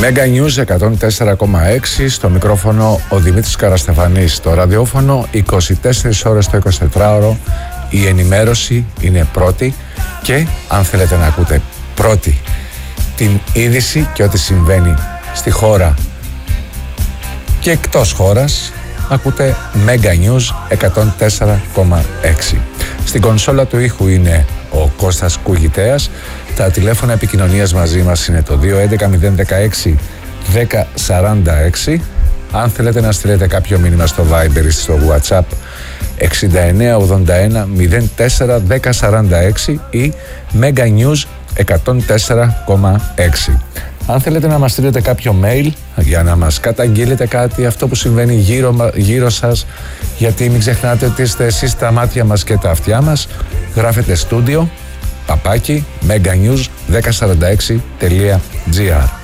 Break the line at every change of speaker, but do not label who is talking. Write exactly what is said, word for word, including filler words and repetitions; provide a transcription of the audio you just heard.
Mega News εκατόν τέσσερα κόμμα έξι, στο μικρόφωνο ο Δημήτρης Καραστεφανής, στο ραδιόφωνο είκοσι τέσσερις ώρες το εικοσιτετράωρο. Η ενημέρωση είναι πρώτη και αν θέλετε να ακούτε πρώτη την είδηση και ό,τι συμβαίνει στη χώρα και εκτός χώρας, ακούτε Mega News εκατόν τέσσερα κόμμα έξι. Στην κονσόλα του ήχου είναι ο Κώστας Κουγητέας. Τα τηλέφωνα επικοινωνίας μαζί μας είναι το δύο έντεκα μηδέν δεκαέξι δέκα σαράντα έξι. Αν θέλετε να στείλετε κάποιο μήνυμα στο Viber ή στο WhatsApp εξήντα εννέα ογδόντα ένα μηδέν τέσσερα δέκα σαράντα έξι ή Mega News εκατόν τέσσερα κόμμα έξι. Αν θέλετε να μας στείλετε κάποιο mail για να μας καταγγείλετε κάτι, αυτό που συμβαίνει γύρω, γύρω σας, γιατί μην ξεχνάτε ότι είστε εσείς τα μάτια μας και τα αυτιά μας, γράφετε στούντιο παπάκι meganews δέκα σαράντα έξι τελεία τζι άρ.